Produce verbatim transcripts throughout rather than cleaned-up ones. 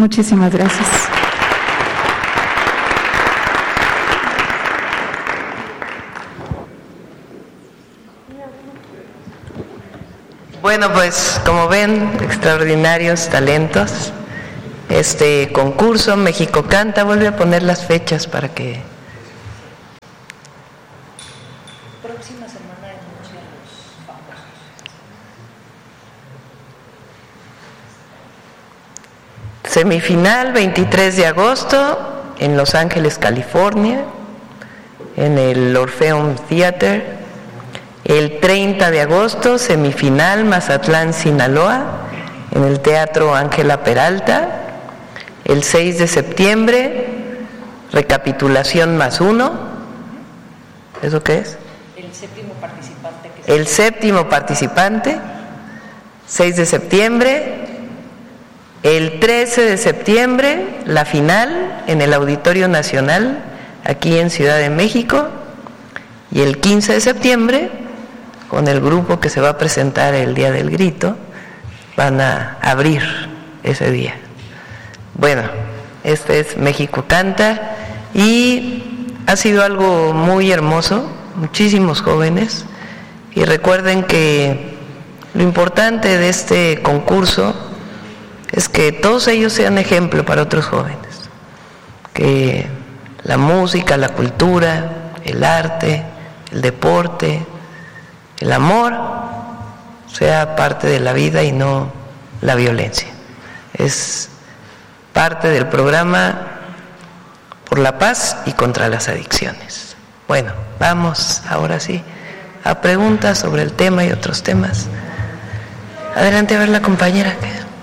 Muchísimas gracias. Bueno, pues como ven, extraordinarios talentos. Este concurso México Canta, vuelve a poner las fechas para que... Próxima semana anuncian los famosos. Semifinal veintitrés de agosto en Los Ángeles, California, en el Orpheum Theater. El treinta de agosto, semifinal Mazatlán, Sinaloa, en el Teatro Ángela Peralta. El seis de septiembre, recapitulación más uno. ¿Eso qué es? El séptimo participante. Que el séptimo participante, seis de septiembre. El trece de septiembre, la final en el Auditorio Nacional, aquí en Ciudad de México. Y el quince de septiembre, con el grupo que se va a presentar el Día del Grito, van a abrir ese día. Bueno, este es México Canta y ha sido algo muy hermoso, muchísimos jóvenes, y recuerden que lo importante de este concurso es que todos ellos sean ejemplo para otros jóvenes, que la música, la cultura, el arte, el deporte, el amor sea parte de la vida y no la violencia. Es parte del programa por la paz y contra las adicciones. Bueno, vamos ahora sí a preguntas sobre el tema y otros temas. Adelante, a ver la compañera.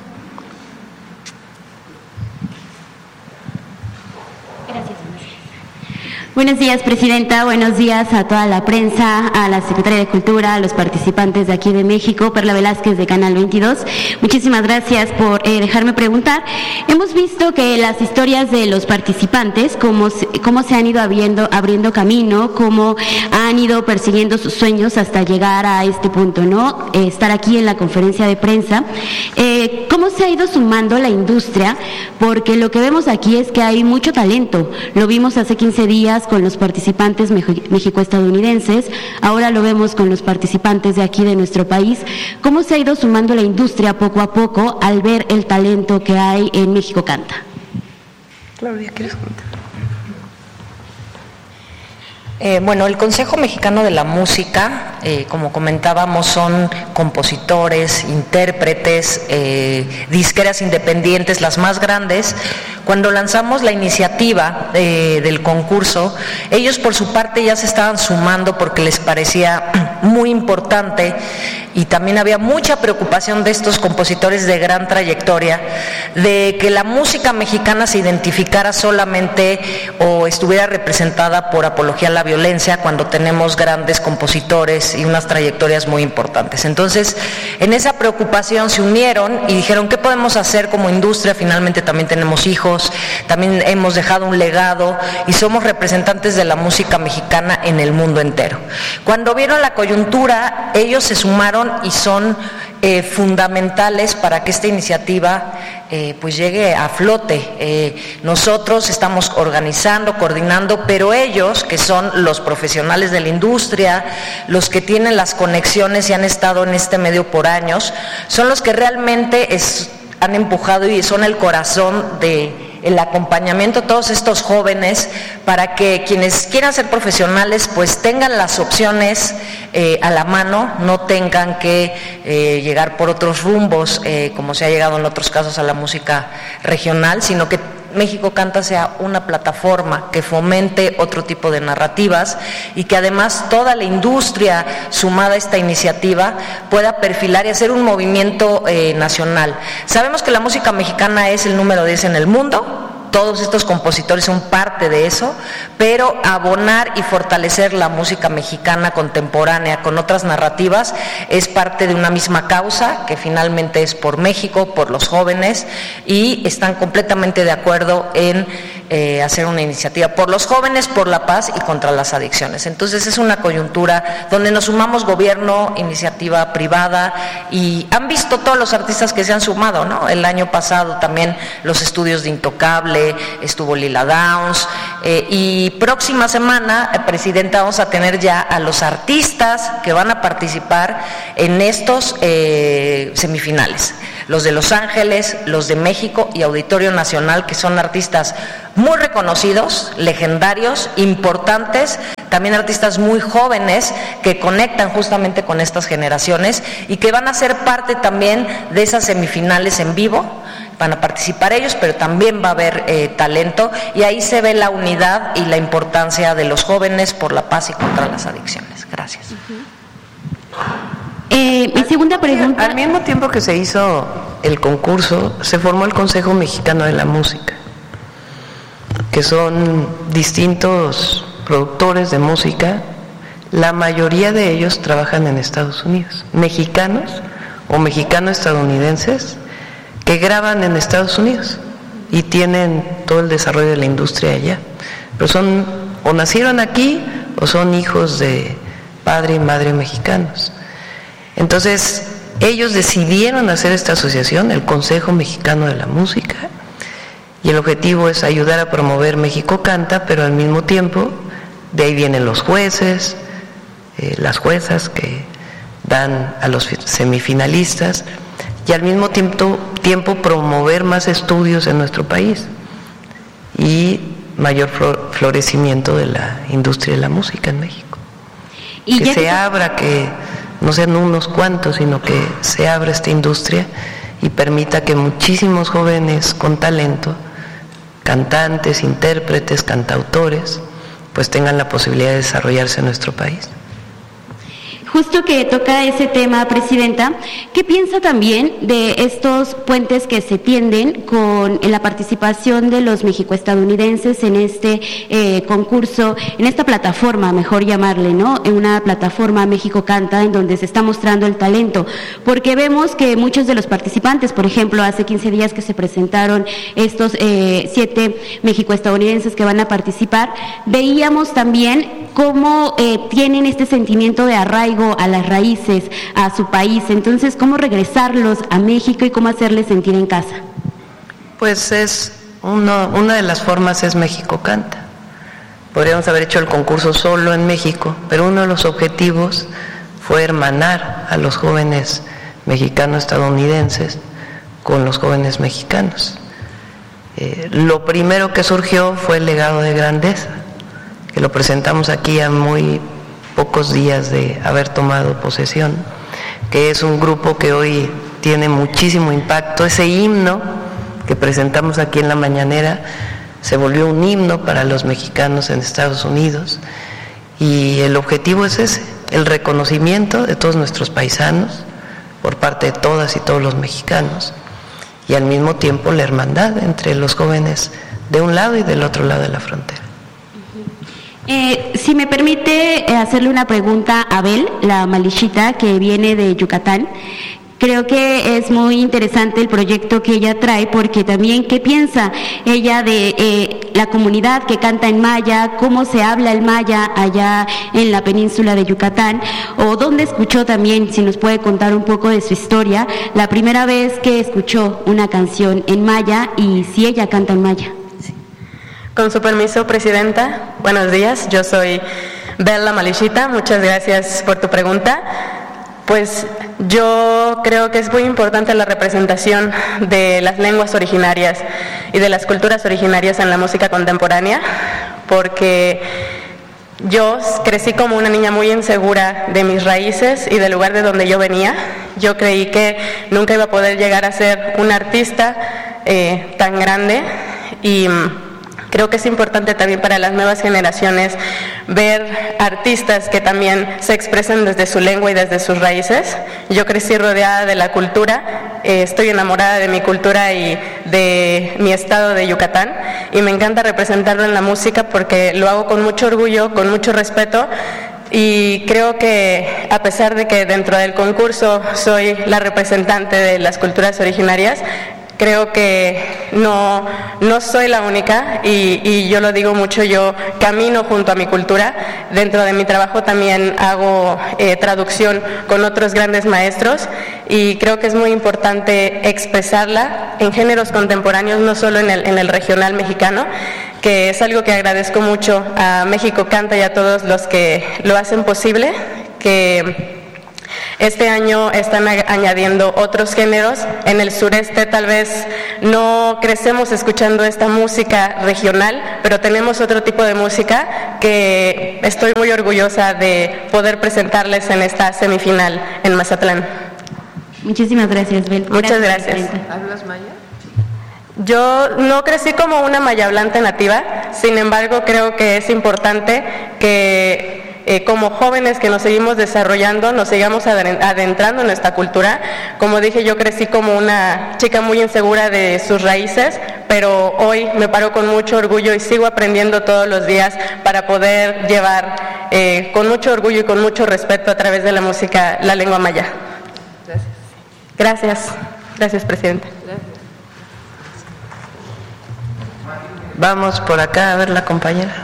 Buenos días, Presidenta. Buenos días a toda la prensa, a la Secretaria de Cultura, a los participantes de aquí de México, Perla Velázquez de Canal veintidós. Muchísimas gracias por eh, dejarme preguntar. Hemos visto que las historias de los participantes, cómo, cómo se han ido abriendo, abriendo camino, cómo han ido persiguiendo sus sueños hasta llegar a este punto, ¿no? Eh, estar aquí en la conferencia de prensa. Eh, cómo se ha ido sumando la industria, porque lo que vemos aquí es que hay mucho talento. Lo vimos hace quince días con los participantes mexico-estadounidenses, ahora lo vemos con los participantes de aquí de nuestro país. ¿Cómo se ha ido sumando la industria poco a poco al ver el talento que hay en México Canta? Claudia, ¿quieres contar? Eh, bueno, el Consejo Mexicano de la Música, eh, como comentábamos, son compositores, intérpretes, eh, disqueras independientes, las más grandes. Cuando lanzamos la iniciativa eh, del concurso, ellos por su parte ya se estaban sumando porque les parecía muy importante y también había mucha preocupación de estos compositores de gran trayectoria de que la música mexicana se identificara solamente o estuviera representada por apología a la violencia cuando tenemos grandes compositores y unas trayectorias muy importantes. Entonces, en esa preocupación se unieron y dijeron, ¿qué podemos hacer como industria? Finalmente también tenemos hijos, también hemos dejado un legado y somos representantes de la música mexicana en el mundo entero. Cuando vieron la coyuntura, ellos se sumaron y son eh, fundamentales para que esta iniciativa eh, pues llegue a flote. Eh, nosotros estamos organizando, coordinando, pero ellos, que son los profesionales de la industria, los que tienen las conexiones y han estado en este medio por años, son los que realmente es, han empujado y son el corazón de el acompañamiento a todos estos jóvenes para que quienes quieran ser profesionales pues tengan las opciones eh, a la mano, no tengan que eh, llegar por otros rumbos eh, como se ha llegado en otros casos a la música regional, sino que México Canta sea una plataforma que fomente otro tipo de narrativas y que además toda la industria sumada a esta iniciativa pueda perfilar y hacer un movimiento eh, nacional. Sabemos que la música mexicana es el número diez en el mundo, todos estos compositores son parte de eso, pero abonar y fortalecer la música mexicana contemporánea con otras narrativas es parte de una misma causa, que finalmente es por México, por los jóvenes, y están completamente de acuerdo en eh, hacer una iniciativa por los jóvenes, por la paz y contra las adicciones. Entonces es una coyuntura donde nos sumamos gobierno, iniciativa privada, y han visto todos los artistas que se han sumado, ¿no? El año pasado también los estudios de Intocable, estuvo Lila Downs, eh, y próxima semana, eh, Presidenta, vamos a tener ya a los artistas que van a participar en estos eh, semifinales, los de Los Ángeles, los de México y Auditorio Nacional, que son artistas muy reconocidos, legendarios, importantes, también artistas muy jóvenes que conectan justamente con estas generaciones y que van a ser parte también de esas semifinales en vivo. Van a participar ellos, pero también va a haber eh, talento, y ahí se ve la unidad y la importancia de los jóvenes por la paz y contra las adicciones. Gracias. Uh-huh. Eh, mi segunda pregunta. Al mismo tiempo que se hizo el concurso, se formó el Consejo Mexicano de la Música, que son distintos productores de música. La mayoría de ellos trabajan en Estados Unidos, mexicanos o mexicano-estadounidenses que graban en Estados Unidos y tienen todo el desarrollo de la industria allá, pero son o nacieron aquí o son hijos de padre y madre mexicanos. Entonces ellos decidieron hacer esta asociación, el Consejo Mexicano de la Música, y el objetivo es ayudar a promover México Canta, pero al mismo tiempo de ahí vienen los jueces, eh, las juezas que dan a los semifinalistas, y al mismo tiempo, tiempo promover más estudios en nuestro país y mayor florecimiento de la industria de la música en México. ¿Y que se que... abra, que no sean unos cuantos, sino que se abra esta industria y permita que muchísimos jóvenes con talento, cantantes, intérpretes, cantautores, pues tengan la posibilidad de desarrollarse en nuestro país. Justo que toca ese tema, Presidenta, ¿qué piensa también de estos puentes que se tienden con en la participación de los mexicoestadounidenses en este eh, concurso, en esta plataforma, mejor llamarle, ¿no? En una plataforma México Canta, en donde se está mostrando el talento? Porque vemos que muchos de los participantes, por ejemplo, hace quince días que se presentaron estos eh, siete mexicoestadounidenses que van a participar, veíamos también cómo eh, tienen este sentimiento de arraigo a las raíces, a su país. Entonces, ¿cómo regresarlos a México y cómo hacerles sentir en casa? Pues es uno, una de las formas es México Canta. Podríamos haber hecho el concurso solo en México, pero uno de los objetivos fue hermanar a los jóvenes mexicanos estadounidenses con los jóvenes mexicanos. Eh, lo primero que surgió fue el legado de grandeza, que lo presentamos aquí a muy pocos días de haber tomado posesión, que es un grupo que hoy tiene muchísimo impacto. Ese himno que presentamos aquí en la mañanera se volvió un himno para los mexicanos en Estados Unidos, y el objetivo es ese, el reconocimiento de todos nuestros paisanos por parte de todas y todos los mexicanos, y al mismo tiempo la hermandad entre los jóvenes de un lado y del otro lado de la frontera. Eh, si me permite hacerle una pregunta a Abel, la Malishita, que viene de Yucatán. Creo que es muy interesante el proyecto que ella trae, porque también qué piensa ella de eh, la comunidad que canta en maya, cómo se habla el maya allá en la península de Yucatán, o dónde escuchó también, si nos puede contar un poco de su historia, la primera vez que escuchó una canción en maya y si ella canta en maya. Con su permiso, Presidenta, buenos días, yo soy Bella Malishita, muchas gracias por tu pregunta. Pues yo creo que es muy importante la representación de las lenguas originarias y de las culturas originarias en la música contemporánea, porque yo crecí como una niña muy insegura de mis raíces y del lugar de donde yo venía. Yo creí que nunca iba a poder llegar a ser una artista eh, tan grande, y creo que es importante también para las nuevas generaciones ver artistas que también se expresan desde su lengua y desde sus raíces. Yo crecí rodeada de la cultura, eh, estoy enamorada de mi cultura y de mi estado de Yucatán, y me encanta representarlo en la música porque lo hago con mucho orgullo, con mucho respeto, y creo que a pesar de que dentro del concurso soy la representante de las culturas originarias, creo que no, no soy la única y, y yo lo digo mucho, yo camino junto a mi cultura. Dentro de mi trabajo también hago eh, traducción con otros grandes maestros y creo que es muy importante expresarla en géneros contemporáneos, no solo en el, en el regional mexicano, que es algo que agradezco mucho a México Canta y a todos los que lo hacen posible, que este año están añadiendo otros géneros. En el sureste tal vez no crecemos escuchando esta música regional, pero tenemos otro tipo de música que estoy muy orgullosa de poder presentarles en esta semifinal en Mazatlán. Muchísimas gracias, Bel. Muchas gracias. gracias. ¿Hablas maya? Yo no crecí como una maya hablante nativa, sin embargo creo que es importante que Eh, como jóvenes que nos seguimos desarrollando, nos sigamos adentrando en nuestra cultura. Como dije, yo crecí como una chica muy insegura de sus raíces, pero hoy me paro con mucho orgullo y sigo aprendiendo todos los días para poder llevar eh, con mucho orgullo y con mucho respeto a través de la música la lengua maya. Gracias. Gracias. Gracias, Presidenta. Gracias. Vamos por acá a ver la compañera.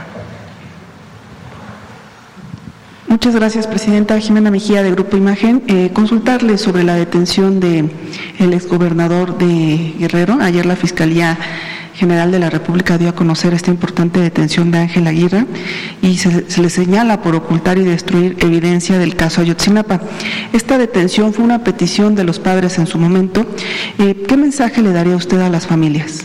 Muchas gracias, Presidenta. Jimena Mejía, de Grupo Imagen. Eh, consultarle sobre la detención del exgobernador de Guerrero. Ayer la Fiscalía General de la República dio a conocer esta importante detención de Ángel Aguirre y se, se le señala por ocultar y destruir evidencia del caso Ayotzinapa. Esta detención fue una petición de los padres en su momento. Eh, ¿Qué mensaje le daría usted a las familias?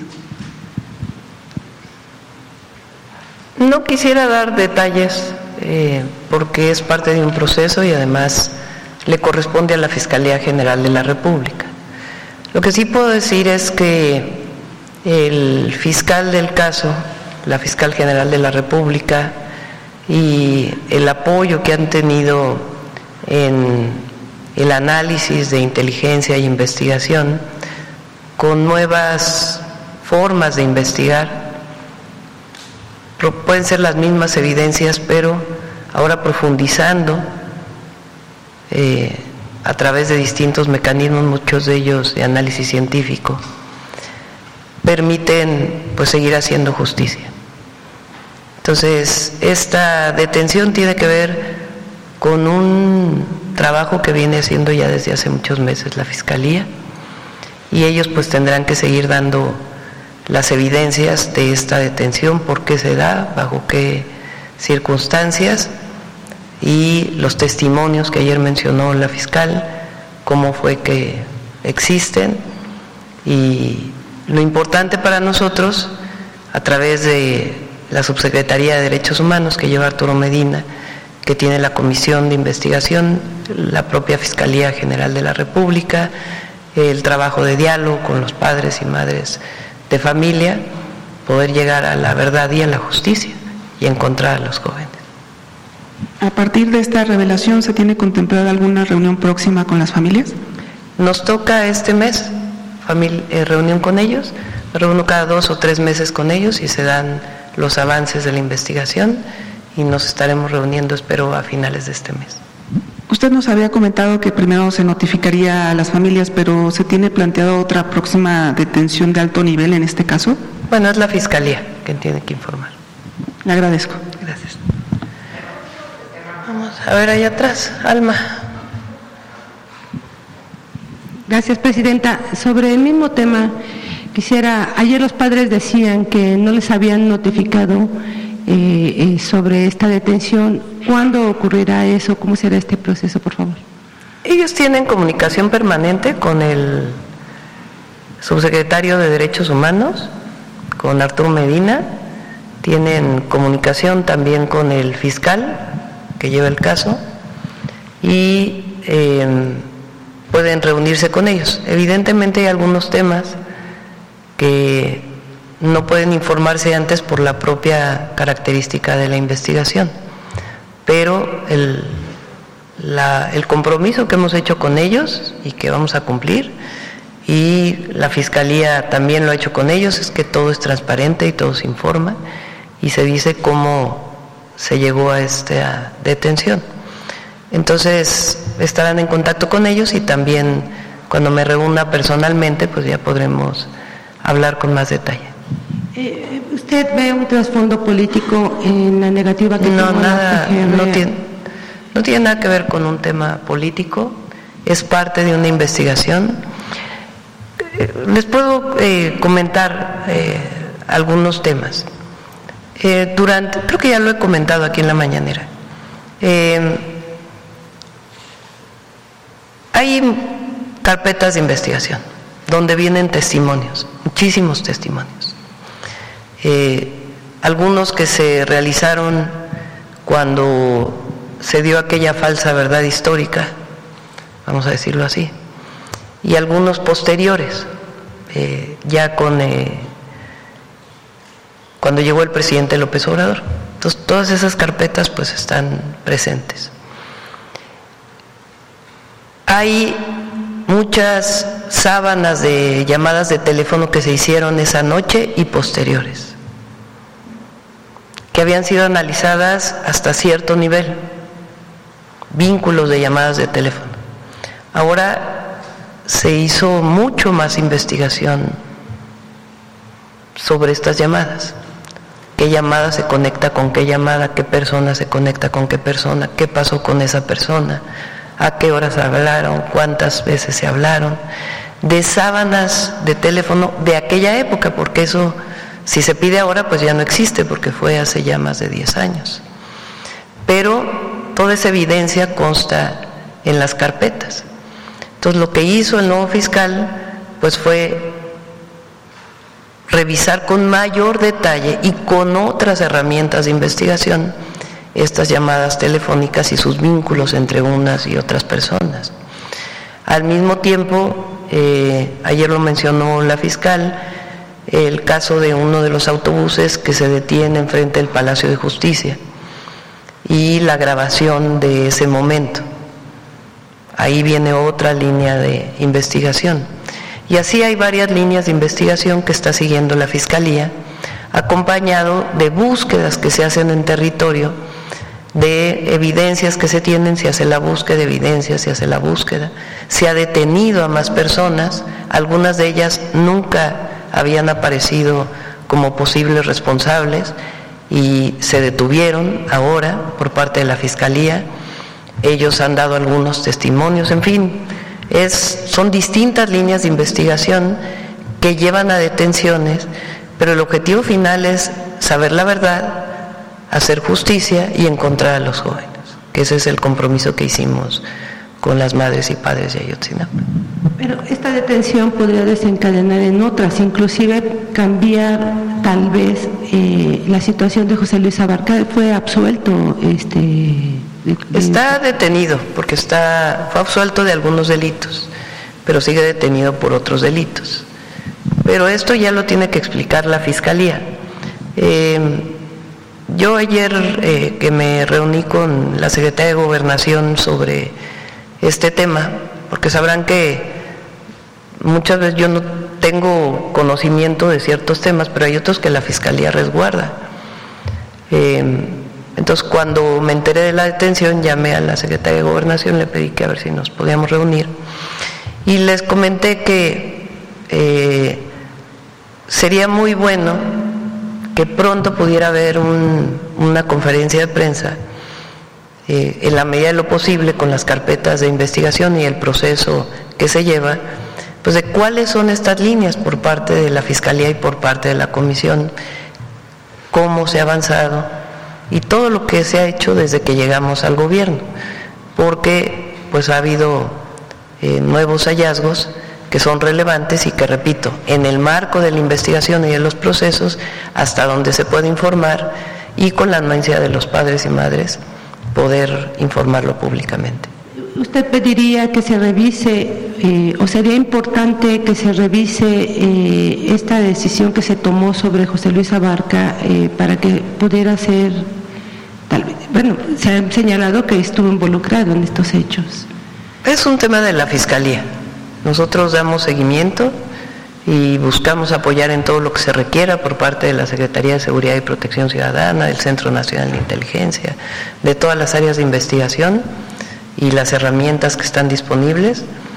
No quisiera dar detalles eh, porque es parte de un proceso y además le corresponde a la Fiscalía General de la República. Lo que sí puedo decir es que el fiscal del caso, la Fiscal General de la República y el apoyo que han tenido en el análisis de inteligencia e investigación con nuevas formas de investigar, pueden ser las mismas evidencias, pero ahora profundizando eh, a través de distintos mecanismos, muchos de ellos de análisis científico, permiten pues seguir haciendo justicia. Entonces, esta detención tiene que ver con un trabajo que viene haciendo ya desde hace muchos meses la Fiscalía, y ellos pues tendrán que seguir dando las evidencias de esta detención, por qué se da, bajo qué circunstancias, y los testimonios que ayer mencionó la fiscal, cómo fue que existen. Y lo importante para nosotros, a través de la Subsecretaría de Derechos Humanos que lleva Arturo Medina, que tiene la Comisión de Investigación, la propia Fiscalía General de la República, el trabajo de diálogo con los padres y madres de familia, poder llegar a la verdad y a la justicia y encontrar a los jóvenes. A partir de esta revelación, ¿se tiene contemplada alguna reunión próxima con las familias? Nos toca este mes familia, eh, reunión con ellos, me reúno cada dos o tres meses con ellos y se dan los avances de la investigación y nos estaremos reuniendo, espero, a finales de este mes. Usted nos había comentado que primero se notificaría a las familias, pero ¿se tiene planteado otra próxima detención de alto nivel en este caso? Bueno, es la Fiscalía quien tiene que informar. Le agradezco. Gracias. Vamos a ver allá atrás, Alma. Gracias, Presidenta. Sobre el mismo tema, quisiera, ayer los padres decían que no les habían notificado eh, eh, sobre esta detención. ¿Cuándo ocurrirá eso? ¿Cómo será este proceso, por favor? Ellos tienen comunicación permanente con el subsecretario de Derechos Humanos, con Arturo Medina, tienen comunicación también con el fiscal que lleva el caso y eh, pueden reunirse con ellos. Evidentemente hay algunos temas que no pueden informarse antes por la propia característica de la investigación, pero el, la, el compromiso que hemos hecho con ellos y que vamos a cumplir, y la Fiscalía también lo ha hecho con ellos, es que todo es transparente y todo se informa y se dice cómo se llegó a esta detención. Entonces estarán en contacto con ellos y también cuando me reúna personalmente, pues ya podremos hablar con más detalle. Eh, ¿Usted ve un trasfondo político en la negativa que no, tuvo nada, la P G R? no tiene, no tiene nada que ver con un tema político, es parte de una investigación. Eh, les puedo eh, comentar eh, algunos temas. Eh, durante, creo que ya lo he comentado aquí en la mañanera. Eh, hay carpetas de investigación donde vienen testimonios, muchísimos testimonios. Eh, algunos que se realizaron cuando se dio aquella falsa verdad histórica, vamos a decirlo así, y algunos posteriores, eh, ya con eh, cuando llegó el presidente López Obrador. Entonces, todas esas carpetas pues están presentes. Hay muchas sábanas de llamadas de teléfono que se hicieron esa noche y posteriores, que habían sido analizadas hasta cierto nivel, vínculos de llamadas de teléfono. Ahora se hizo mucho más investigación sobre estas llamadas. ¿Qué llamada se conecta con qué llamada? ¿Qué persona se conecta con qué persona? ¿Qué pasó con esa persona? ¿A qué horas hablaron? ¿Cuántas veces se hablaron? De sábanas de teléfono de aquella época, porque eso, si se pide ahora, pues ya no existe, porque fue hace ya más de diez años. Pero toda esa evidencia consta en las carpetas. Entonces, lo que hizo el nuevo fiscal, pues fue revisar con mayor detalle y con otras herramientas de investigación estas llamadas telefónicas y sus vínculos entre unas y otras personas. Al mismo tiempo, eh, ayer lo mencionó la fiscal, el caso de uno de los autobuses que se detiene enfrente del Palacio de Justicia y la grabación de ese momento. Ahí viene otra línea de investigación. Y así hay varias líneas de investigación que está siguiendo la Fiscalía, acompañado de búsquedas que se hacen en territorio, de evidencias que se tienen, se hace la búsqueda de evidencias, se hace la búsqueda, se ha detenido a más personas, algunas de ellas nunca habían aparecido como posibles responsables y se detuvieron ahora por parte de la Fiscalía. Ellos han dado algunos testimonios, en fin, es, son distintas líneas de investigación que llevan a detenciones, pero el objetivo final es saber la verdad, hacer justicia y encontrar a los jóvenes, que ese es el compromiso que hicimos con las madres y padres de Ayotzinapa. Pero esta detención podría desencadenar en otras, inclusive cambiar tal vez eh, la situación de José Luis Abarca. Fue absuelto, este, de, de... está detenido porque está fue absuelto de algunos delitos, pero sigue detenido por otros delitos. Pero esto ya lo tiene que explicar la Fiscalía. Eh, yo ayer eh, que me reuní con la Secretaría de Gobernación sobre este tema, porque sabrán que muchas veces yo no tengo conocimiento de ciertos temas, pero hay otros que la Fiscalía resguarda. Eh, entonces, cuando me enteré de la detención, llamé a la Secretaría de Gobernación, le pedí que a ver si nos podíamos reunir, y les comenté que eh, sería muy bueno que pronto pudiera haber un, una conferencia de prensa, eh, en la medida de lo posible, con las carpetas de investigación y el proceso que se lleva, pues de cuáles son estas líneas por parte de la Fiscalía y por parte de la Comisión, cómo se ha avanzado y todo lo que se ha hecho desde que llegamos al gobierno, porque pues ha habido eh, nuevos hallazgos que son relevantes y que, repito, en el marco de la investigación y de los procesos, hasta donde se puede informar y con la anuencia de los padres y madres, poder informarlo públicamente. ¿Usted pediría que se revise, eh, o sería importante que se revise eh, esta decisión que se tomó sobre José Luis Abarca eh, para que pudiera ser, tal vez, bueno, se ha señalado que estuvo involucrado en estos hechos? Es un tema de la Fiscalía. Nosotros damos seguimiento y buscamos apoyar en todo lo que se requiera por parte de la Secretaría de Seguridad y Protección Ciudadana, del Centro Nacional de Inteligencia, de todas las áreas de investigación y las herramientas que están disponibles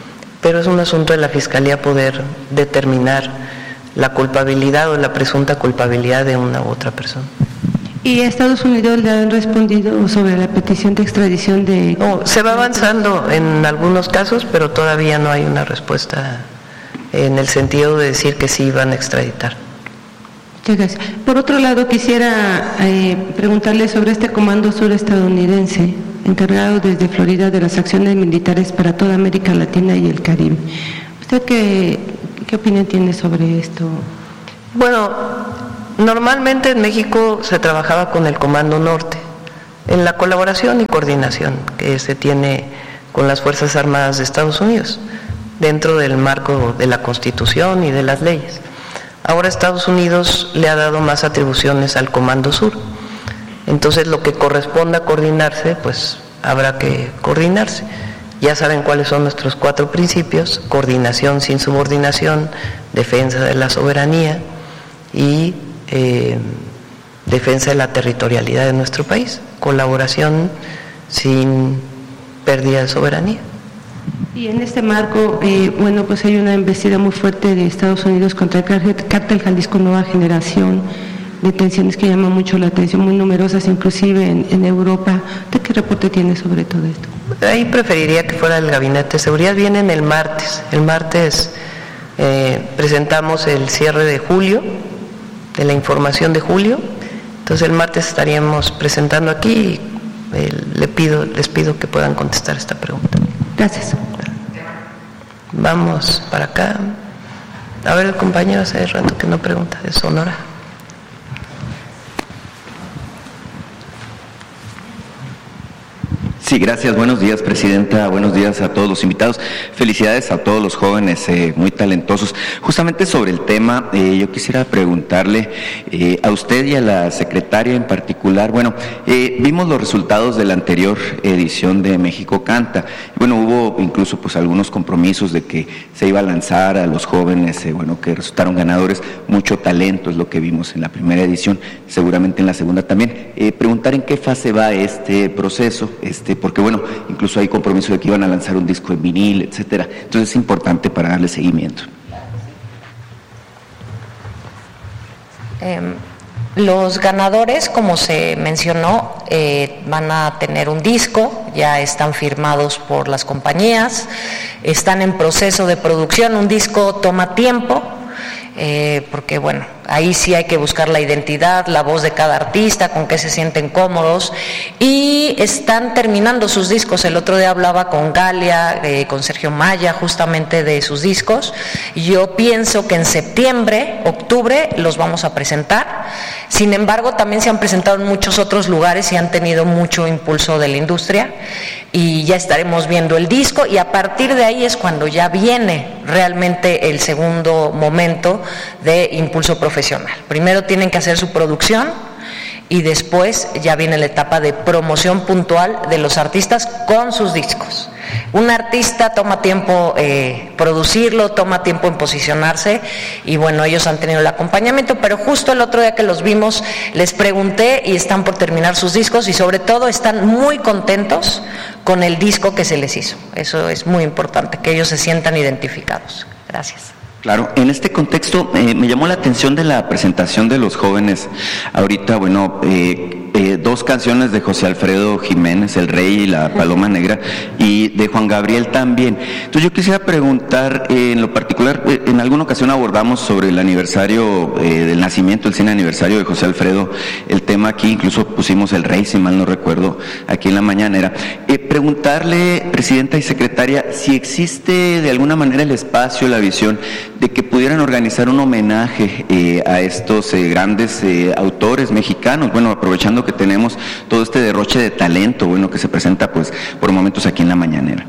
pero es un asunto de la Fiscalía poder determinar la culpabilidad o la presunta culpabilidad de una u otra persona. ¿Y a Estados Unidos le han respondido sobre la petición de extradición de...? No, se va avanzando en algunos casos, pero todavía no hay una respuesta en el sentido de decir que sí van a extraditar. Muchas gracias. Por otro lado, quisiera eh, preguntarle sobre este Comando Sur estadounidense, encargado desde Florida de las acciones militares para toda América Latina y el Caribe. ¿Usted qué, qué opinión tiene sobre esto? Bueno, normalmente en México se trabajaba con el Comando Norte, en la colaboración y coordinación que se tiene con las Fuerzas Armadas de Estados Unidos, dentro del marco de la Constitución y de las leyes. Ahora Estados Unidos le ha dado más atribuciones al Comando Sur. Entonces lo que corresponda coordinarse, pues habrá que coordinarse. Ya saben cuáles son nuestros cuatro principios: coordinación sin subordinación, defensa de la soberanía y eh, defensa de la territorialidad de nuestro país, colaboración sin pérdida de soberanía. Y en este marco, eh, bueno, pues hay una embestida muy fuerte de Estados Unidos contra el cártel Jalisco Nueva Generación, detenciones que llaman mucho la atención, muy numerosas, inclusive en, en Europa. ¿Usted qué reporte tiene sobre todo esto? Ahí preferiría que fuera el Gabinete de Seguridad. Vienen el martes. El martes eh, presentamos el cierre de julio, de la información de julio. Entonces el martes estaríamos presentando aquí y eh, le pido, les pido que puedan contestar esta pregunta. Gracias. Vamos para acá. A ver, el compañero hace rato que no pregunta, de Sonora. Sí, gracias. Buenos días, Presidenta. Buenos días a todos los invitados. Felicidades a todos los jóvenes eh, muy talentosos. Justamente sobre el tema, eh, yo quisiera preguntarle eh, a usted y a la secretaria en particular. Bueno, eh, vimos los resultados de la anterior edición de México Canta. Bueno, hubo incluso pues algunos compromisos de que se iba a lanzar a los jóvenes, eh, bueno, que resultaron ganadores. Mucho talento es lo que vimos en la primera edición, seguramente en la segunda también. Eh, preguntar en qué fase va este proceso, este porque bueno, incluso hay compromiso de que iban a lanzar un disco en vinil, etcétera. Entonces es importante para darle seguimiento. Eh, los ganadores, como se mencionó, eh, van a tener un disco, ya están firmados por las compañías, están en proceso de producción. Un disco toma tiempo, eh, porque bueno, ahí sí hay que buscar la identidad, la voz de cada artista, con qué se sienten cómodos, y están terminando sus discos. El otro día hablaba con Galia, eh, con Sergio Maya, justamente de sus discos. Yo pienso que en septiembre, octubre los vamos a presentar. Sin embargo, también se han presentado en muchos otros lugares y han tenido mucho impulso de la industria, y ya estaremos viendo el disco, y a partir de ahí es cuando ya viene realmente el segundo momento de impulso profesional. Primero tienen que hacer su producción y después ya viene la etapa de promoción puntual de los artistas con sus discos. Un artista toma tiempo eh, producirlo, toma tiempo en posicionarse, y bueno, ellos han tenido el acompañamiento, pero justo el otro día que los vimos les pregunté y están por terminar sus discos, y sobre todo están muy contentos con el disco que se les hizo. Eso es muy importante, que ellos se sientan identificados. Gracias. Claro, en este contexto eh, me llamó la atención de la presentación de los jóvenes. Ahorita, bueno, eh, eh, dos canciones de José Alfredo Jiménez, El Rey y la Paloma Negra, y de Juan Gabriel también. Entonces yo quisiera preguntar, eh, en lo particular, eh, en alguna ocasión abordamos sobre el aniversario eh, del nacimiento, el cien aniversario de José Alfredo, el tema aquí, incluso pusimos El Rey, si mal no recuerdo, aquí en la mañanera. Eh, preguntarle, Presidenta y Secretaria, si existe de alguna manera el espacio, la visión de que pudieran organizar un homenaje eh, a estos eh, grandes eh, autores mexicanos, bueno, aprovechando que tenemos todo este derroche de talento, bueno, que se presenta pues por momentos aquí en la mañanera.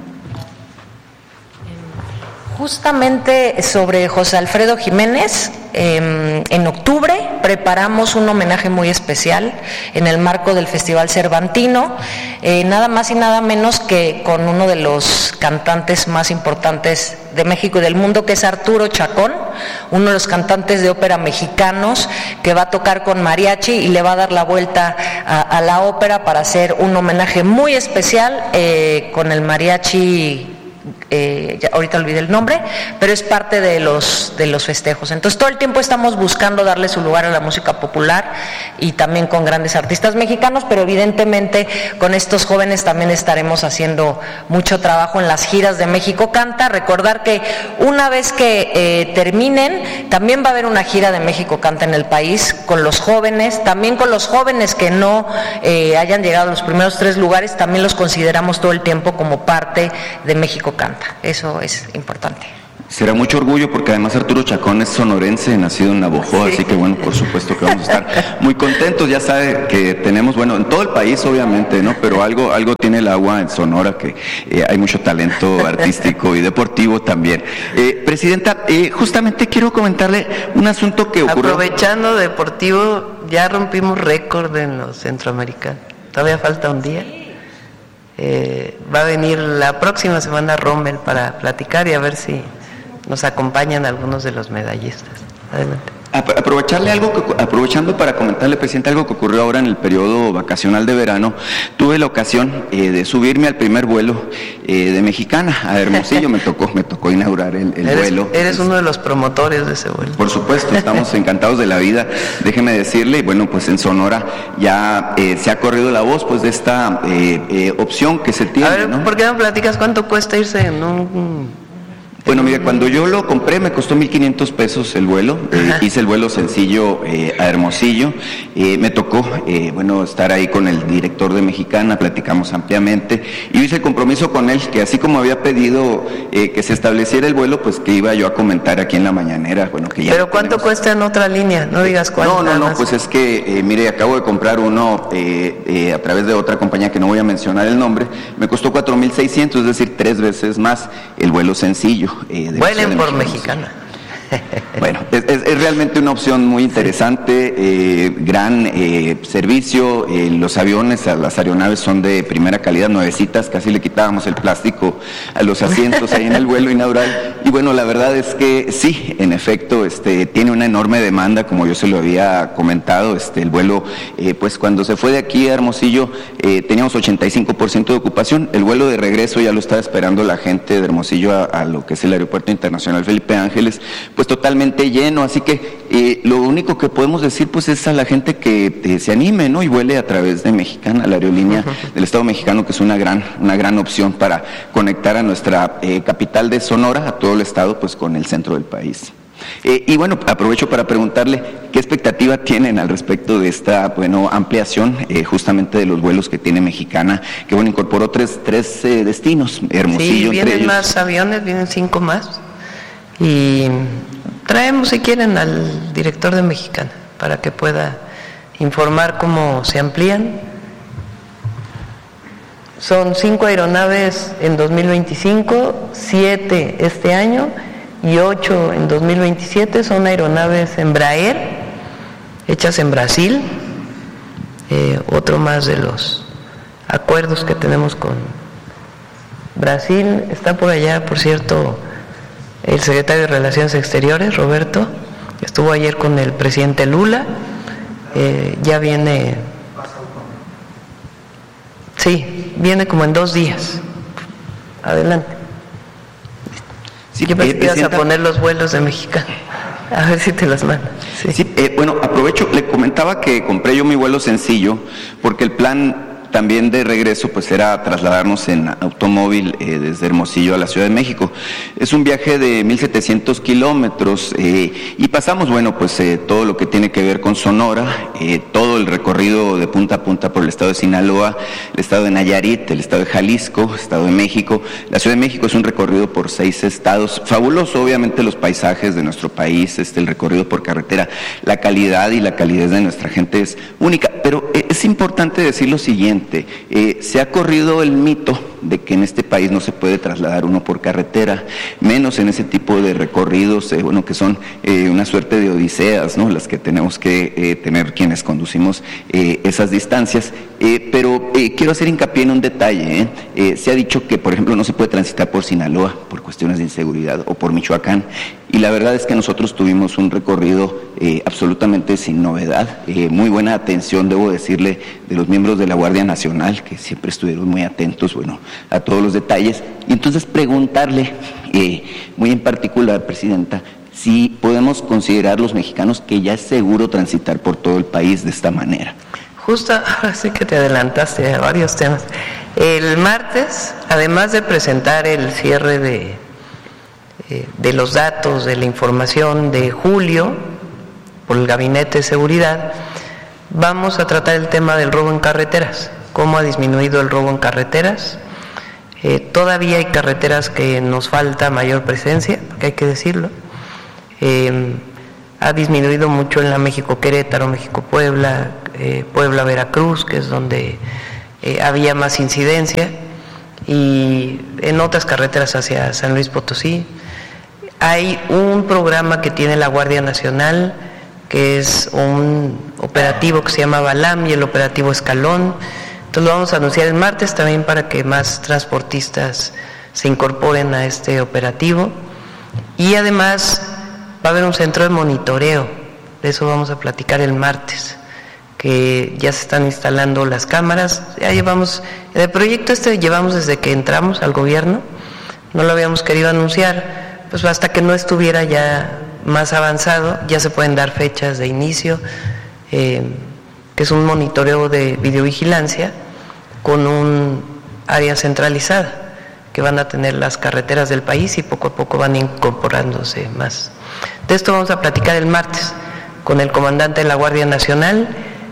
Justamente sobre José Alfredo Jiménez, eh, en octubre preparamos un homenaje muy especial en el marco del Festival Cervantino, eh, nada más y nada menos que con uno de los cantantes más importantes de México y del mundo, que es Arturo Chacón, uno de los cantantes de ópera mexicanos, que va a tocar con mariachi y le va a dar la vuelta a, a la ópera para hacer un homenaje muy especial eh, con el mariachi Eh, ya, ahorita olvidé el nombre, pero es parte de los, de los festejos. Entonces todo el tiempo estamos buscando darle su lugar a la música popular y también con grandes artistas mexicanos, pero evidentemente con estos jóvenes también estaremos haciendo mucho trabajo en las giras de México Canta. Recordar que una vez que eh, terminen, también va a haber una gira de México Canta en el país con los jóvenes, también con los jóvenes que no eh, hayan llegado a los primeros tres lugares, también los consideramos todo el tiempo como parte de México Canta. Eso es importante. Será mucho orgullo porque además Arturo Chacón es sonorense, nacido en Navojoa, sí. Así que bueno, por supuesto que vamos a estar muy contentos. Ya sabe que tenemos, bueno, en todo el país obviamente, ¿no? Pero algo, algo tiene el agua en Sonora, que eh, hay mucho talento artístico y deportivo también. Eh, Presidenta, eh, justamente quiero comentarle un asunto que ocurrió. Aprovechando deportivo, ya rompimos récord en los centroamericanos. Todavía falta un día. Eh, va a venir la próxima semana Rommel para platicar y a ver si nos acompañan algunos de los medallistas. Adelante. Aprovecharle algo que, aprovechando para comentarle, presidente, algo que ocurrió ahora en el periodo vacacional de verano. Tuve la ocasión eh, de subirme al primer vuelo eh, de Mexicana a Hermosillo. me tocó me tocó inaugurar el, el eres, vuelo. Eres uno de los promotores de ese vuelo. Por supuesto, estamos encantados de la vida. Déjeme decirle, bueno, pues en Sonora ya eh, se ha corrido la voz pues de esta eh, eh, opción que se tiene. A ver, ¿no? ¿por qué no platicas cuánto cuesta irse en un...? Bueno, mire, cuando yo lo compré me costó mil quinientos pesos el vuelo, eh, hice el vuelo sencillo eh, a Hermosillo, eh, me tocó, eh, bueno, estar ahí con el director de Mexicana, platicamos ampliamente, y hice el compromiso con él, que así como había pedido eh, que se estableciera el vuelo, pues que iba yo a comentar aquí en la mañanera, bueno, que ya... ¿Pero cuánto tenemos... cuesta en otra línea? No digas cuánto. No, no, no, pues es que, eh, mire, acabo de comprar uno eh, eh, a través de otra compañía que no voy a mencionar el nombre, me costó cuatro mil seiscientos, es decir, tres veces más el vuelo sencillo. Eh, Vuelen por Mexicana. Bueno, es, es, es realmente una opción muy interesante, eh, gran eh, servicio, eh, los aviones, las aeronaves son de primera calidad, nuevecitas, casi le quitábamos el plástico a los asientos ahí en el vuelo inaugural, y bueno, la verdad es que sí, en efecto, este, tiene una enorme demanda, como yo se lo había comentado, este, el vuelo, eh, pues cuando se fue de aquí a Hermosillo, eh, teníamos ochenta y cinco por ciento de ocupación, el vuelo de regreso ya lo estaba esperando la gente de Hermosillo a, a lo que es el Aeropuerto Internacional Felipe Ángeles, pues totalmente lleno, así que eh, lo único que podemos decir pues es a la gente que eh, se anime, ¿no? Y vuele a través de Mexicana, la aerolínea uh-huh. del Estado mexicano, que es una gran, una gran opción para conectar a nuestra eh, capital de Sonora, a todo el estado, pues con el centro del país. Eh, y bueno, aprovecho para preguntarle qué expectativa tienen al respecto de esta, bueno, ampliación eh, justamente de los vuelos que tiene Mexicana, que bueno, incorporó tres, tres eh, destinos, Hermosillo. Sí, vienen más aviones, vienen cinco más. Y traemos, si quieren, al director de Mexicana para que pueda informar cómo se amplían. Son cinco aeronaves en dos mil veinticinco, siete este año y ocho en dos mil veintisiete. Son aeronaves Embraer, hechas en Brasil. Eh, otro más de los acuerdos que tenemos con Brasil. Está por allá, por cierto, el secretario de Relaciones Exteriores, Roberto, estuvo ayer con el presidente Lula, eh, ya viene, sí, viene como en dos días. Adelante. Sí, yo pensé que ibas a poner los vuelos de Mexicana, a ver si te los mando. Sí, sí eh, bueno, aprovecho, le comentaba que compré yo mi vuelo sencillo, porque el plan también de regreso pues era trasladarnos en automóvil eh, desde Hermosillo a la Ciudad de México. Es un viaje de mil setecientos kilómetros eh, y pasamos, bueno, pues eh, todo lo que tiene que ver con Sonora, eh, todo el recorrido de punta a punta por el estado de Sinaloa, el estado de Nayarit, el estado de Jalisco, estado de México. La Ciudad de México es un recorrido por seis estados, fabuloso, obviamente los paisajes de nuestro país, este, el recorrido por carretera, la calidad y la calidez de nuestra gente es única, pero eh, es importante decir lo siguiente. Eh, se ha corrido el mito de que en este país no se puede trasladar uno por carretera, menos en ese tipo de recorridos, eh, bueno, que son eh, una suerte de odiseas, ¿no? Las que tenemos que eh, tener quienes conducimos eh, esas distancias. Eh, pero eh, quiero hacer hincapié en un detalle. ¿eh? Eh, se ha dicho que, por ejemplo, no se puede transitar por Sinaloa por cuestiones de inseguridad o por Michoacán. Y la verdad es que nosotros tuvimos un recorrido eh, absolutamente sin novedad. Eh, muy buena atención, debo decirle, de los miembros de la Guardia Nacional, que siempre estuvieron muy atentos, bueno, a todos los detalles. Y entonces preguntarle, eh, muy en particular, Presidenta, si podemos considerar los mexicanos que ya es seguro transitar por todo el país de esta manera. Justo, ahora sí que te adelantaste a varios temas. El martes, además de presentar el cierre de, eh, de los datos, de la información de julio, por el Gabinete de Seguridad, vamos a tratar el tema del robo en carreteras, cómo ha disminuido el robo en carreteras. Eh, todavía hay carreteras que nos falta mayor presencia, porque hay que decirlo. Eh, ha disminuido mucho en la México-Querétaro, México-Puebla, eh, Puebla-Veracruz, que es donde eh, había más incidencia, y en otras carreteras hacia San Luis Potosí. Hay un programa que tiene la Guardia Nacional, que es un operativo que se llama Balam y el operativo Escalón. Entonces lo vamos a anunciar el martes también para que más transportistas se incorporen a este operativo. Y además va a haber un centro de monitoreo, de eso vamos a platicar el martes, que ya se están instalando las cámaras. Ya llevamos, en el proyecto este llevamos desde que entramos al gobierno, no lo habíamos querido anunciar, pues hasta que no estuviera ya más avanzado. Ya se pueden dar fechas de inicio, eh, que es un monitoreo de videovigilancia con un área centralizada que van a tener las carreteras del país y poco a poco van incorporándose más. De esto vamos a platicar el martes con el comandante de la Guardia Nacional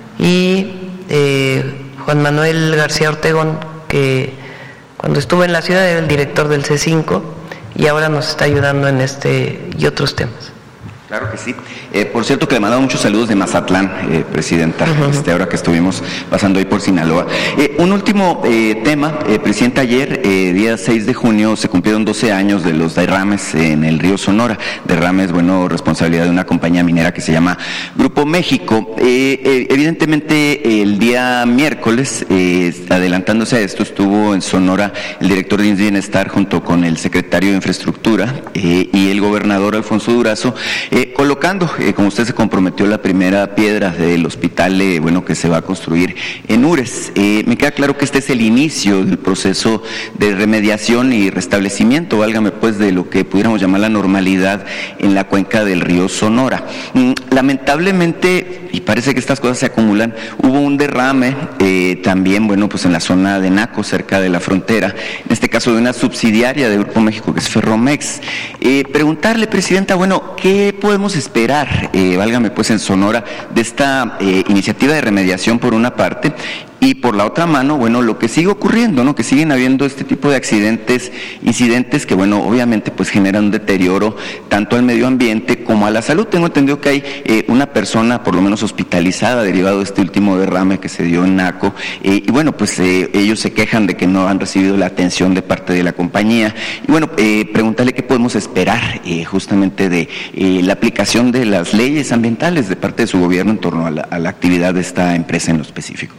y eh, Juan Manuel García Ortegón, que cuando estuvo en la ciudad era el director del C cinco y ahora nos está ayudando en este y otros temas. Claro que sí. Eh, por cierto que le mandaba muchos saludos de Mazatlán, eh, Presidenta, uh-huh. este, ahora que estuvimos pasando ahí por Sinaloa. Eh, un último eh, tema, eh, Presidenta, ayer, eh, día seis de junio, se cumplieron doce años de los derrames en el río Sonora. Derrames, bueno, responsabilidad de una compañía minera que se llama Grupo México. Eh, eh, evidentemente, el día miércoles, eh, adelantándose a esto, estuvo en Sonora el director de Bienestar junto con el secretario de Infraestructura eh, y el gobernador Alfonso Durazo, eh, colocando, eh, como usted se comprometió, la primera piedra del hospital, eh, bueno, que se va a construir en Ures. Eh, me queda claro que este es el inicio del proceso de remediación y restablecimiento, válgame pues, de lo que pudiéramos llamar la normalidad en la cuenca del río Sonora. Mm, lamentablemente, y parece que estas cosas se acumulan, hubo un derrame eh, también, bueno, pues en la zona de Naco, cerca de la frontera, en este caso de una subsidiaria de Grupo México, que es Ferromex. Eh, preguntarle, Presidenta, bueno, ¿qué podemos esperar, eh, válgame pues, en Sonora, de esta eh, iniciativa de remediación por una parte? Y por la otra mano, bueno, lo que sigue ocurriendo, ¿no? Que siguen habiendo este tipo de accidentes, incidentes que, bueno, obviamente pues generan un deterioro tanto al medio ambiente como a la salud. Tengo entendido que hay eh, una persona por lo menos hospitalizada derivado de este último derrame que se dio en Naco, eh, y bueno, pues eh, ellos se quejan de que no han recibido la atención de parte de la compañía. Y bueno, eh, preguntarle qué podemos esperar eh, justamente de eh, la aplicación de las leyes ambientales de parte de su gobierno en torno a la, a la actividad de esta empresa en lo específico.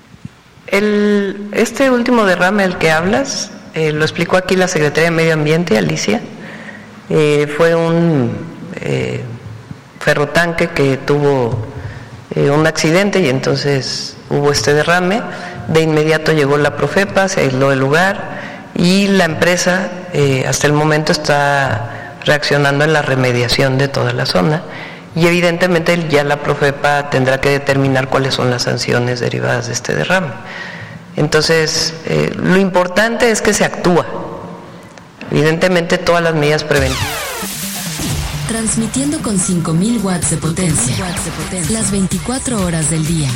El, este último derrame del que hablas, eh, lo explicó aquí la Secretaría de Medio Ambiente, Alicia. Eh, fue un eh, ferrotanque que tuvo eh, un accidente y entonces hubo este derrame. De inmediato llegó la Profepa, se aisló el lugar y la empresa eh, hasta el momento está reaccionando en la remediación de toda la zona. Y evidentemente ya la Profepa tendrá que determinar cuáles son las sanciones derivadas de este derrame. Entonces, eh, lo importante es que se actúa. Evidentemente todas las medidas preventivas. Transmitiendo con cinco mil watts de potencia, las veinticuatro horas del día.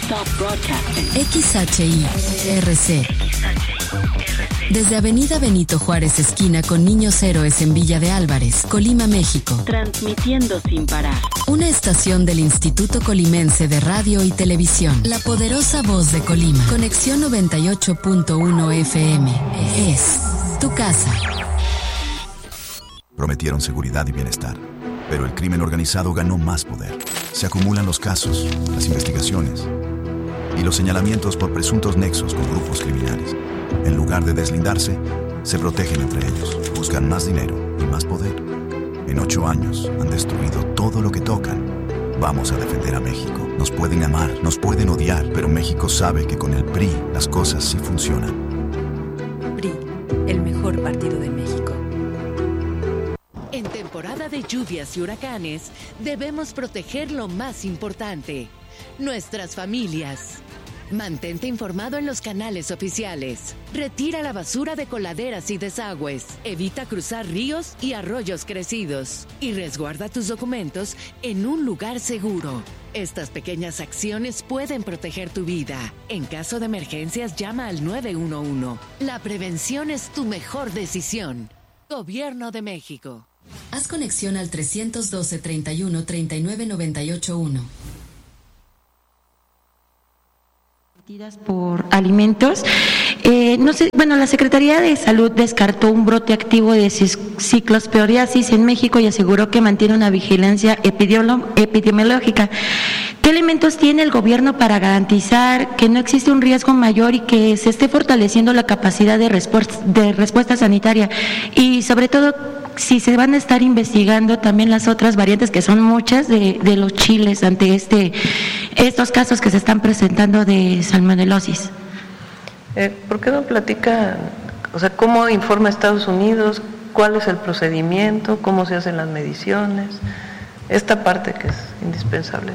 X H I R C. Desde Avenida Benito Juárez, esquina con Niños Héroes en Villa de Álvarez, Colima, México. Transmitiendo sin parar. Una estación del Instituto Colimense de Radio y Televisión. La poderosa voz de Colima. Conexión noventa y ocho punto uno F M. Es tu casa. Prometieron seguridad y bienestar, pero el crimen organizado ganó más poder. Se acumulan los casos, las investigaciones. y los señalamientos por presuntos nexos con grupos criminales. En lugar de deslindarse, se protegen entre ellos, buscan más dinero y más poder. En ocho años han destruido todo lo que tocan. Vamos a defender a México. Nos pueden amar, nos pueden odiar, pero México sabe que con el P R I las cosas sí funcionan. P R I, el mejor partido de México. En temporada de lluvias y huracanes, debemos proteger lo más importante, nuestras familias. Mantente informado en los canales oficiales. Retira la basura de coladeras y desagües. Evita cruzar ríos y arroyos crecidos. Y resguarda tus documentos en un lugar seguro. Estas pequeñas acciones pueden proteger tu vida. En caso de emergencias, llama al nueve uno uno. La prevención es tu mejor decisión. Gobierno de México. Haz conexión al tres doce, treinta y uno, treinta y nueve, noventa y ocho uno. Por alimentos. Eh, no sé, bueno, la Secretaría de Salud descartó un brote activo de ciclosporiasis en México y aseguró que mantiene una vigilancia epidemiológica. ¿Qué elementos tiene el gobierno para garantizar que no existe un riesgo mayor y que se esté fortaleciendo la capacidad de respuesta, de respuesta sanitaria? Y sobre todo, si se van a estar investigando también las otras variantes, que son muchas, de, de los chiles ante este estos casos que se están presentando de salmonelosis. Eh, ¿Por qué no platica, o sea, cómo informa Estados Unidos, cuál es el procedimiento, cómo se hacen las mediciones, esta parte que es indispensable?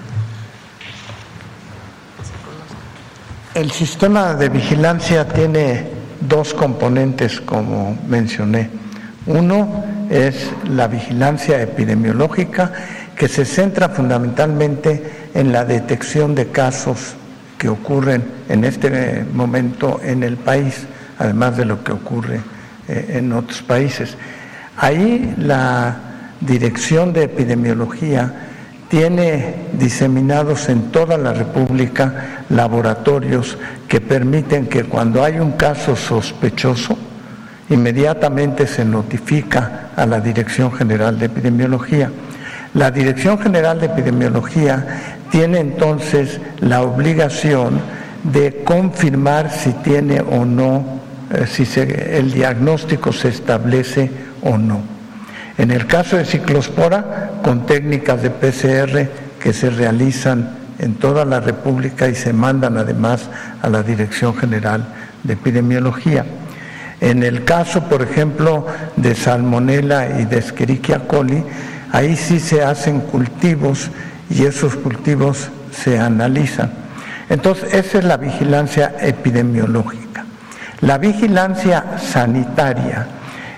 El sistema de vigilancia tiene dos componentes, como mencioné. Uno es la vigilancia epidemiológica, que se centra fundamentalmente en la detección de casos que ocurren en este momento en el país, además de lo que ocurre eh, en otros países. Ahí la Dirección de Epidemiología tiene diseminados en toda la República laboratorios que permiten que cuando hay un caso sospechoso, inmediatamente se notifica a la Dirección General de Epidemiología. La Dirección General de Epidemiología tiene entonces la obligación de confirmar si tiene o no, eh, si se, el diagnóstico se establece o no. En el caso de ciclospora, con técnicas de P C R que se realizan en toda la República y se mandan además a la Dirección General de Epidemiología. En el caso, por ejemplo, de Salmonella y de Escherichia coli, ahí sí se hacen cultivos y esos cultivos se analizan. Entonces, esa es la vigilancia epidemiológica. La vigilancia sanitaria,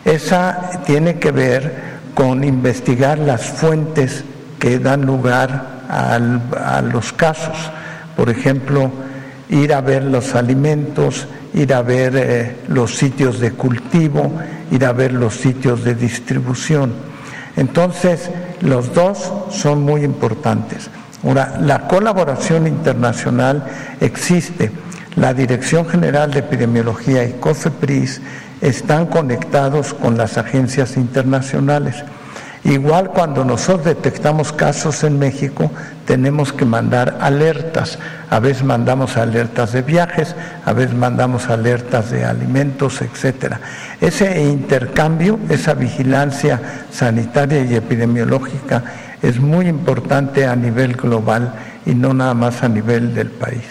esa tiene que ver con investigar las fuentes que dan lugar al, a los casos. Por ejemplo, ir a ver los alimentos, ir a ver eh, los sitios de cultivo, ir a ver los sitios de distribución. Entonces, los dos son muy importantes. Ahora, la colaboración internacional existe. La Dirección General de Epidemiología y COFEPRIS están conectados con las agencias internacionales. Igual cuando nosotros detectamos casos en México, tenemos que mandar alertas. A veces mandamos alertas de viajes, a veces mandamos alertas de alimentos, etcétera. Ese intercambio, esa vigilancia sanitaria y epidemiológica es muy importante a nivel global y no nada más a nivel del país.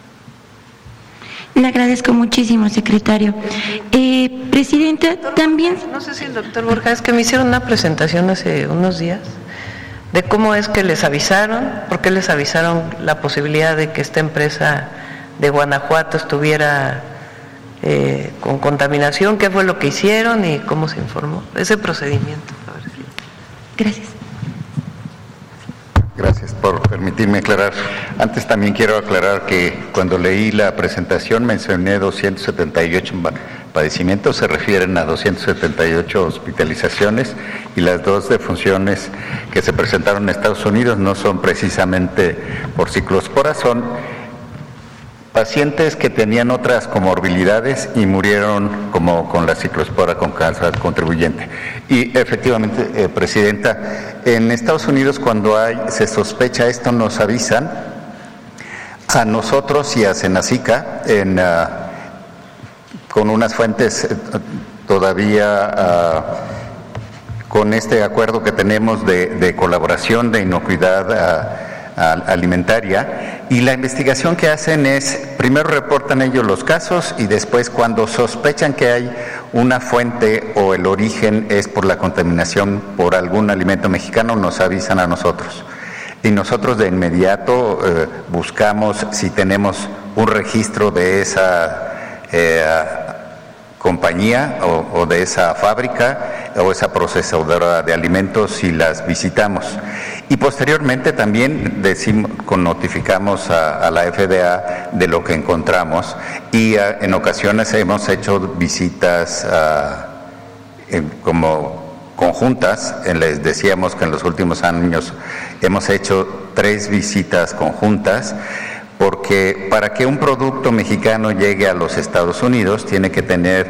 Le agradezco muchísimo, secretario. Eh, Presidenta, doctor, también... No sé si el doctor Borja, es que me hicieron una presentación hace unos días de cómo es que les avisaron, por qué les avisaron la posibilidad de que esta empresa de Guanajuato estuviera eh, con contaminación, qué fue lo que hicieron y cómo se informó. Ese procedimiento. A ver si... Gracias. Gracias por permitirme aclarar. Antes también quiero aclarar que cuando leí la presentación mencioné doscientos setenta y ocho padecimientos, se refieren a doscientas setenta y ocho hospitalizaciones y las dos defunciones que se presentaron en Estados Unidos no son precisamente por ciclospora, son pacientes que tenían otras comorbilidades y murieron como con la ciclospora con causa contribuyente. Y efectivamente, eh, Presidenta, en Estados Unidos cuando hay se sospecha esto nos avisan. a nosotros y a Senacica en, uh, con unas fuentes todavía uh, con este acuerdo que tenemos de, de colaboración, de inocuidad uh, alimentaria, y la investigación que hacen es, primero reportan ellos los casos y después cuando sospechan que hay una fuente o el origen es por la contaminación por algún alimento mexicano, nos avisan a nosotros. Y nosotros de inmediato eh, buscamos si tenemos un registro de esa eh, compañía o, o de esa fábrica o esa procesadora de alimentos y las visitamos. Y posteriormente también decimos, notificamos a, a la F D A de lo que encontramos y a, en ocasiones hemos hecho visitas a, en, como conjuntas. Les decíamos que en los últimos años hemos hecho tres visitas conjuntas, porque para que un producto mexicano llegue a los Estados Unidos tiene que tener